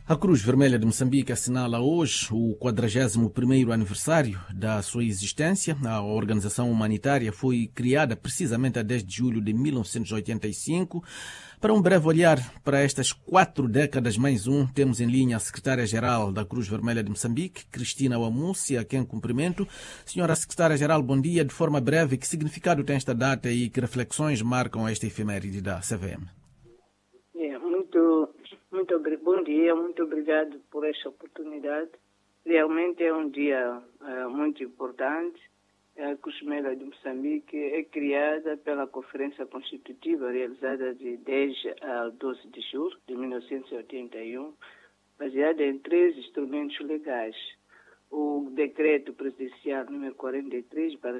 A Cruz Vermelha de Moçambique assinala hoje o 41º aniversário da sua existência. A organização humanitária foi criada precisamente a 10 de julho de 1985. Para um breve olhar para estas 4 décadas mais um, temos em linha a secretária-geral da Cruz Vermelha de Moçambique, Cristina Wamussi, a quem cumprimento. Senhora secretária-geral, bom dia. De forma breve, que significado tem esta data e que reflexões marcam esta efeméride da CVM? Bom dia, muito obrigado por esta oportunidade. Realmente é um dia muito importante. A Cruz Vermelha de Moçambique é criada pela Conferência Constitutiva realizada de 10 a 12 de julho de 1981, baseada em 3 instrumentos legais. O Decreto Presidencial número 43 para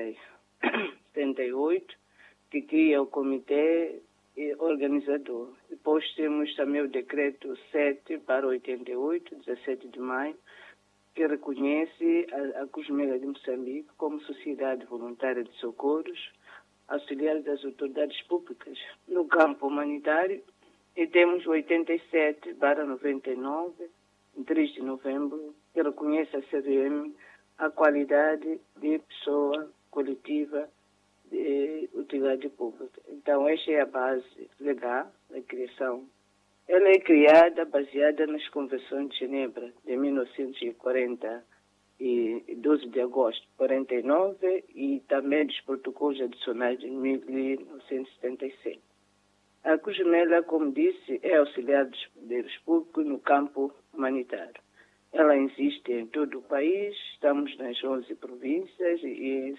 78, que cria o Comitê organizador. Depois temos também o Decreto 7 para 88, 17 de maio, que reconhece a Cruz Vermelha de Moçambique como sociedade voluntária de socorros, auxiliar das autoridades públicas no campo humanitário. E temos o 87 para 99, em 3 de novembro, que reconhece a CVM a qualidade de pessoa coletiva de utilidade pública. Então, esta é a base legal da criação. Ela é criada baseada nas Convenções de Genebra de 1940 e 12 de agosto de 49 e também dos protocolos adicionais de 1977. A Cruz Vermelha, como disse, é auxiliar dos poderes públicos no campo humanitário. Ela existe em todo o país, estamos nas 11 províncias e em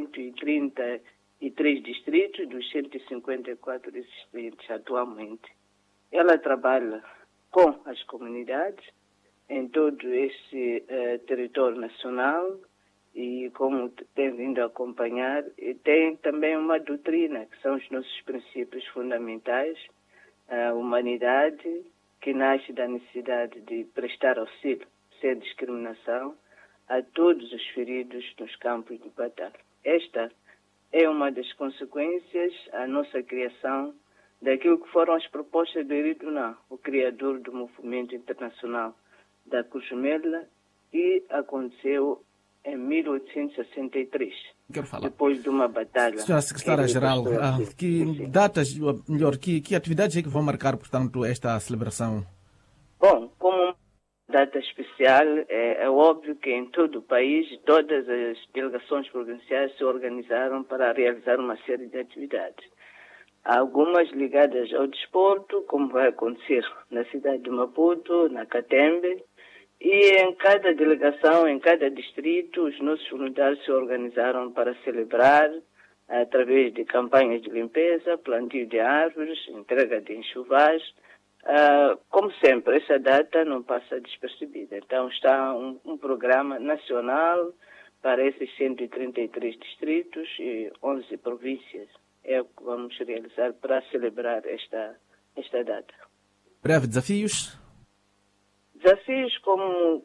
133 distritos dos 154 existentes atualmente. Ela trabalha com as comunidades em todo esse território nacional e, como tem vindo a acompanhar, tem também uma doutrina, que são os nossos princípios fundamentais, a humanidade, que nasce da necessidade de prestar auxílio sem discriminação a todos os feridos nos campos de batalha. Esta é uma das consequências da nossa criação daquilo que foram as propostas do Eriduna, o criador do movimento internacional da Cruz Vermelha, que aconteceu em 1863, depois de uma batalha. Senhora secretária-geral, que datas, melhor, que atividades é que vão marcar, portanto, esta celebração? Bom, como data especial, é óbvio que em todo o país todas as delegações provinciais se organizaram para realizar uma série de atividades. Há algumas ligadas ao desporto, como vai acontecer na cidade de Maputo, na Catembe, e em cada delegação, em cada distrito, os nossos voluntários se organizaram para celebrar através de campanhas de limpeza, plantio de árvores, entrega de enxovais. Como sempre, essa data não passa despercebida. Então está um programa nacional para esses 133 distritos e 11 províncias. É o que vamos realizar para celebrar esta data. Breve desafios? Desafios como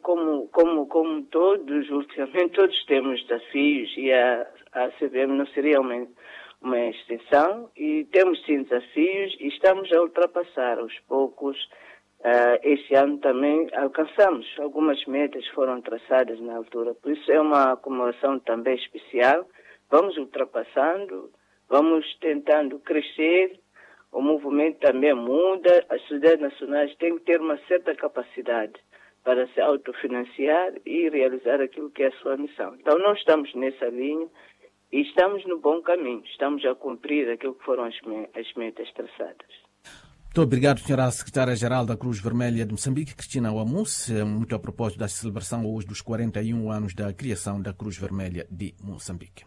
todos, ultimamente todos temos desafios e a CVM não seria uma extensão, e temos sim desafios e estamos a ultrapassar aos poucos. Este ano também alcançamos algumas metas que foram traçadas na altura, por isso é uma comemoração também especial. Vamos ultrapassando, vamos tentando crescer, o movimento também muda, as sociedades nacionais têm que ter uma certa capacidade para se autofinanciar e realizar aquilo que é a sua missão. Então nós estamos nessa linha e estamos no bom caminho, estamos a cumprir aquilo que foram as metas traçadas. Muito obrigado, senhora secretária-geral da Cruz Vermelha de Moçambique, Cristina Wamussi, muito a propósito da celebração hoje dos 41 anos da criação da Cruz Vermelha de Moçambique.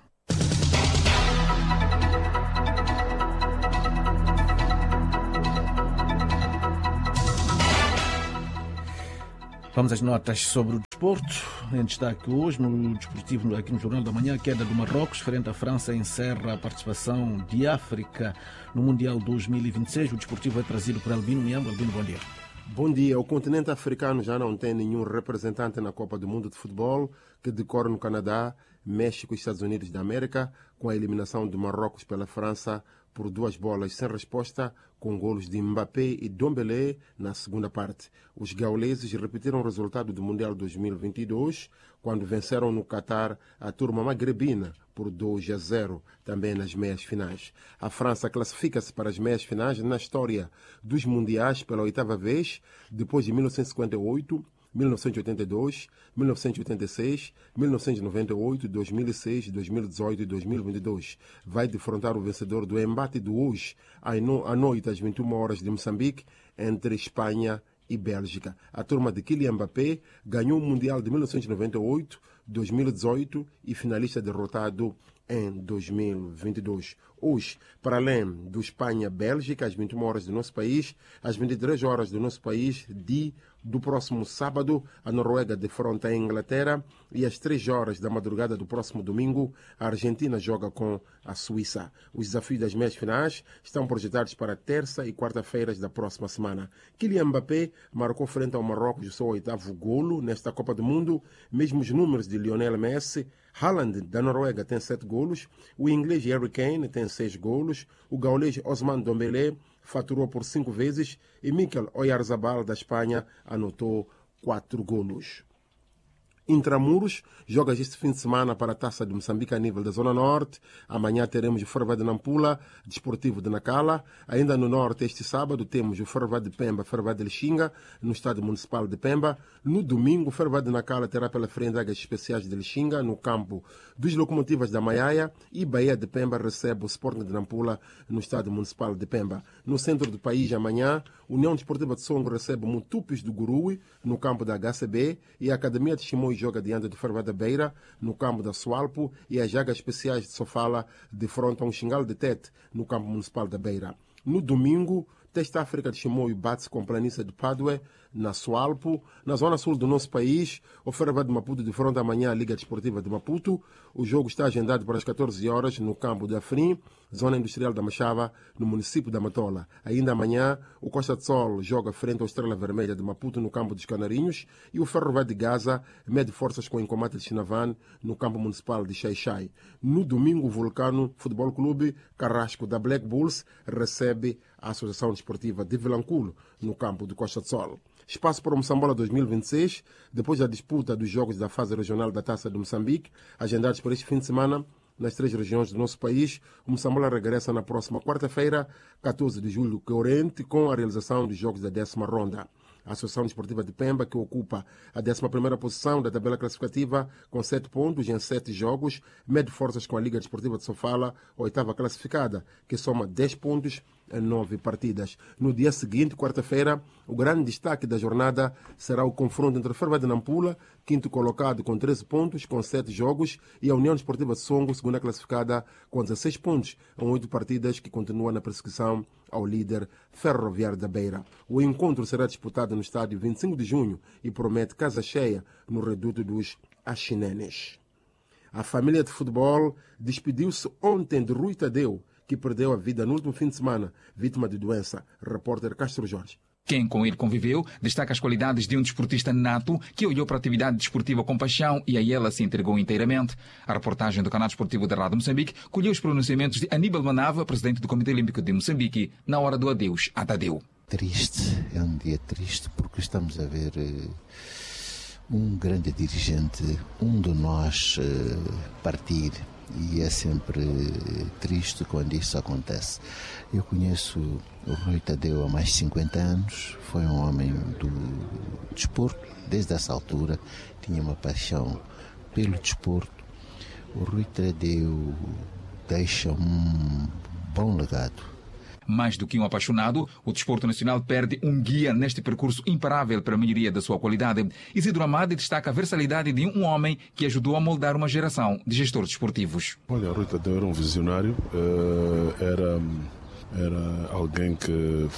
Vamos às notas sobre o desporto. Em destaque hoje, no desportivo, aqui no Jornal da Manhã, a queda do Marrocos frente à França encerra a participação de África no Mundial 2026. O desportivo é trazido por Albino Miambo. Albino, bom dia. Bom dia. O continente africano já não tem nenhum representante na Copa do Mundo de Futebol, que decorre no Canadá, México e Estados Unidos da América, com a eliminação de Marrocos pela França por 2 bolas sem resposta, com golos de Mbappé e Dombele na segunda parte. Os gauleses repetiram o resultado do Mundial 2022, quando venceram no Catar a turma magrebina por 2-0, também nas meias finais. A França classifica-se para as meias finais na história dos mundiais pela 8ª vez, depois de 1958, 1982, 1986, 1998, 2006, 2018 e 2022. Vai defrontar o vencedor do embate de hoje, à noite, às 21 horas de Moçambique, entre Espanha e Bélgica. A turma de Kylian Mbappé ganhou o Mundial de 1998, 2018 e finalista derrotado em 2022. Hoje, para além do Espanha-Bélgica, às 21 horas do nosso país, às 23 horas do nosso país, do próximo sábado, a Noruega defronta a Inglaterra e às 3 horas da madrugada do próximo domingo, a Argentina joga com a Suíça. Os desafios das meias finais estão projetados para terça e quarta-feiras da próxima semana. Kylian Mbappé marcou frente ao Marrocos o seu 8º golo nesta Copa do Mundo, mesmos números de Lionel Messi. Haaland, da Noruega, tem 7 golos, o inglês Harry Kane tem 6 golos, o gaulês Ousmane Dembélé faturou por 5 vezes e Mikel Oyarzabal, da Espanha, anotou 4 golos. Intramuros joga este fim de semana para a Taça de Moçambique a nível da Zona Norte. Amanhã teremos o Ferroviário de Nampula, Desportivo de Nacala. Ainda no Norte, este sábado, temos o Ferroviário de Pemba, Ferroviário de Lixinga, no Estádio Municipal de Pemba. No domingo, o Ferroviário de Nacala terá pela frente Águias Especiais de Lixinga, no campo dos Locomotivas da Maiaia. E Bahia de Pemba recebe o Sporting de Nampula, no Estádio Municipal de Pemba. No centro do país, amanhã, União Desportiva de Songo recebe o Mutupis do Gurui, no campo da HCB. E a Academia de Chimoio joga diante do Ferroviário da Beira, no campo da Sualpo, e as Águias Especiais de Sofala defrontam o Xingal de Tete, no campo municipal da Beira. No domingo, Teste África de Chimoio bate-se com a Planície de Padue, na Sualpo. Na zona sul do nosso país, o Ferroviário de Maputo defronta amanhã a Liga Desportiva de Maputo. O jogo está agendado para as 14 horas no campo de Afrim, zona industrial da Machava, no município da Matola. Ainda amanhã, o Costa de Sol joga frente ao Estrela Vermelha de Maputo, no campo dos Canarinhos, e o Ferroviário de Gaza mede forças com o Incomate de Chinavan, no campo municipal de Xai-Xai. No domingo, o Vulcano Futebol Clube Carrasco da Black Bulls recebe a Associação Desportiva de Vilanculo, no campo do Costa de Sol. Espaço para o Moçambola 2026, depois da disputa dos jogos da fase regional da Taça de Moçambique, agendados para este fim de semana nas 3 regiões do nosso país. O Moçambola regressa na próxima quarta-feira, 14 de julho, corrente, com a realização dos jogos da 10ª ronda. A Associação Desportiva de Pemba, que ocupa a 11ª posição da tabela classificativa, com 7 pontos em 7 jogos, mede forças com a Liga Desportiva de Sofala, 8ª classificada, que soma 10 pontos em 9 partidas. No dia seguinte, quarta-feira, o grande destaque da jornada será o confronto entre o Ferroviário de Nampula, 5º colocado com 13 pontos, com 7 jogos, e a União Desportiva de Songo, 2ª classificada, com 16 pontos, em 8 partidas, que continua na perseguição ao líder Ferroviário da Beira. O encontro será disputado no estádio 25 de junho e promete casa cheia no reduto dos Achinenes. A família de futebol despediu-se ontem de Rui Tadeu, que perdeu a vida no último fim de semana, vítima de doença. Repórter Castro Jorge. Quem com ele conviveu destaca as qualidades de um desportista nato que olhou para a atividade desportiva com paixão e a ela se entregou inteiramente. A reportagem do canal desportivo da Rádio Moçambique colheu os pronunciamentos de Aníbal Manava, presidente do Comitê Olímpico de Moçambique, na hora do adeus a Tadeu. Triste, é um dia triste porque estamos a ver um grande dirigente, um de nós partir. E é sempre triste quando isso acontece. Eu conheço o Rui Tadeu há mais de 50 anos, foi um homem do desporto, desde essa altura tinha uma paixão pelo desporto. O Rui Tadeu deixa um bom legado. Mais do que um apaixonado, o desporto nacional perde um guia neste percurso imparável para a melhoria da sua qualidade. Isidro Amade destaca a versatilidade de um homem que ajudou a moldar uma geração de gestores desportivos. Olha, Rui Tadeu era um visionário, era alguém que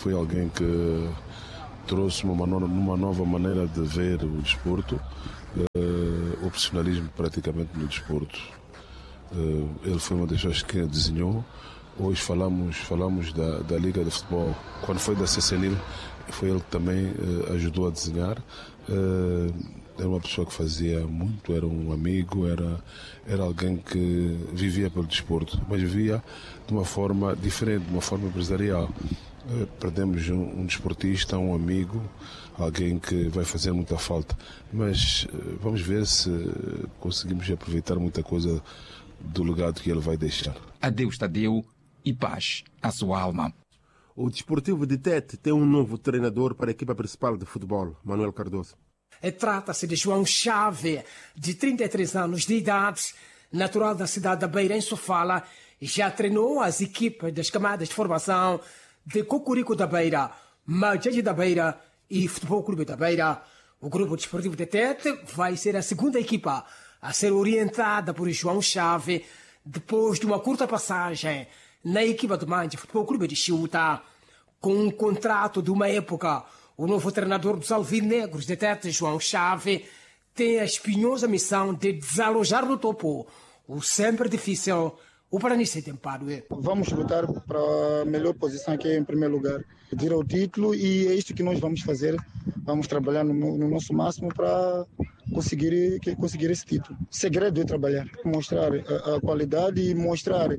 trouxe uma nova maneira de ver o desporto, o profissionalismo praticamente no desporto. Ele foi uma das pessoas que desenhou. Hoje falamos da Liga de Futebol. Quando foi da CCNIL, foi ele que também ajudou a desenhar. Era uma pessoa que fazia muito, era um amigo, era alguém que vivia pelo desporto, mas vivia de uma forma diferente, de uma forma empresarial. Perdemos um desportista, um amigo, alguém que vai fazer muita falta, mas vamos ver se conseguimos aproveitar muita coisa do legado que ele vai deixar. Adeus, Tadeu, e paz à sua alma. O Desportivo de Tete tem um novo treinador para a equipa principal de futebol, Manuel Cardoso. Trata-se de João Chave, de 33 anos de idade, natural da cidade da Beira, em Sofala, e já treinou as equipas das camadas de formação de Cocorico da Beira, Majade da Beira e Futebol Clube da Beira. O Grupo Desportivo de Tete vai ser a segunda equipa a ser orientada por João Chave, depois de uma curta passagem na equipa do mãe de Futebol Clube de Chiuta. Com um contrato de uma época, o novo treinador dos alvinegros de Tete, João Chave, tem a espinhosa missão de desalojar do topo o sempre difícil o Paranice de Mpadue. Vamos lutar para a melhor posição aqui em primeiro lugar, pedir o título, e é isto que nós vamos fazer. Vamos trabalhar no nosso máximo para conseguir esse título. O segredo é trabalhar, mostrar a qualidade e mostrar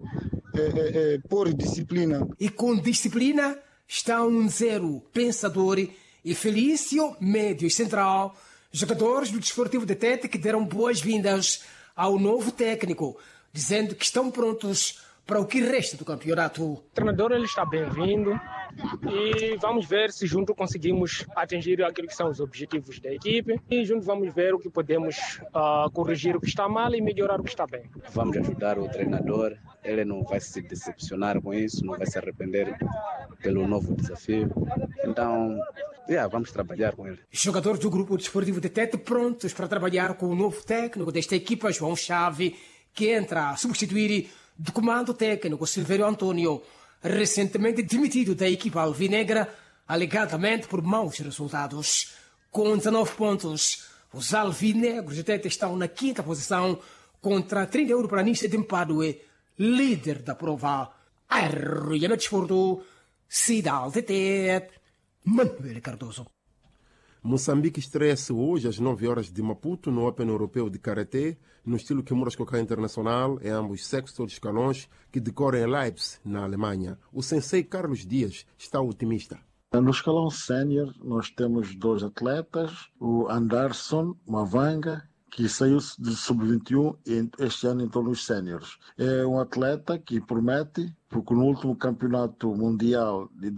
por disciplina. E com disciplina está um zero pensador e Felício, médio e central, jogadores do Desportivo de Tete, que deram boas-vindas ao novo técnico, dizendo que estão prontos para o que resta do campeonato. O treinador ele está bem-vindo e vamos ver se juntos conseguimos atingir aquilo que são os objetivos da equipe e juntos vamos ver o que podemos corrigir o que está mal e melhorar o que está bem. Vamos ajudar o treinador, ele não vai se decepcionar com isso, não vai se arrepender pelo novo desafio. Então, vamos trabalhar com ele. Jogadores do Grupo Desportivo de Tete prontos para trabalhar com o novo técnico desta equipa, João Chave, que entra a substituir do comando técnico Silvério Antônio, recentemente demitido da equipa alvinegra, alegadamente por maus resultados. Com 19 pontos, os alvinegros de Tete estão na 5ª posição, contra 31 para Paranice de Mpadue, líder da prova. Arruia no desporto, Cidade de Tete, Manuel Cardoso. Moçambique estreia-se hoje às 9 horas de Maputo no Open Europeu de Karatê, no estilo Kimura Kokai Internacional, em ambos sexos ou escalões, que decorrem em Leipzig, na Alemanha. O sensei Carlos Dias está otimista. No escalão sénior, nós temos 2 atletas, o Anderson Mavanga, que saiu de sub-21 e este ano entrou nos séniores. É um atleta que promete, porque no último campeonato mundial de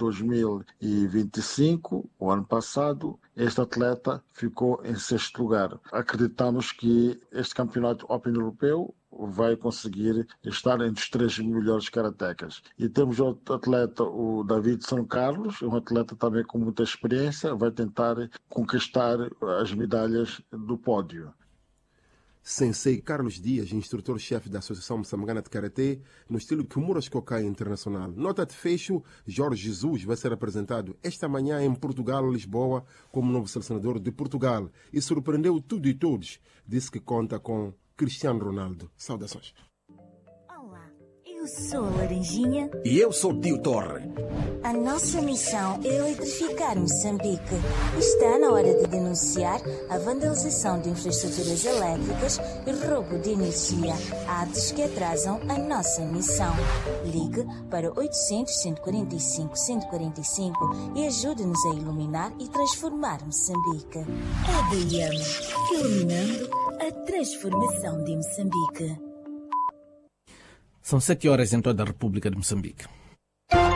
2025, o ano passado, este atleta ficou em 6º lugar. Acreditamos que este campeonato Open Europeu vai conseguir estar entre os 3 melhores karatecas. E temos outro atleta, o Davidson Carlos, um atleta também com muita experiência, vai tentar conquistar as medalhas do pódio. Sensei Carlos Dias, instrutor-chefe da Associação Moçambicana de Karatê, no estilo Kimura Kokai Internacional. Nota de fecho, Jorge Jesus vai ser apresentado esta manhã em Portugal, Lisboa, como novo selecionador de Portugal e surpreendeu tudo e todos. Disse que conta com Cristiano Ronaldo. Saudações. Olá, eu sou a Laranjinha. E eu sou o Tio Torre. A nossa missão é eletrificar Moçambique. Está na hora de denunciar a vandalização de infraestruturas elétricas e roubo de energia, atos que atrasam a nossa missão. Ligue para 800-145-145 e ajude-nos a iluminar e transformar Moçambique. EDM, iluminando a transformação de Moçambique. São 7 horas em toda a República de Moçambique.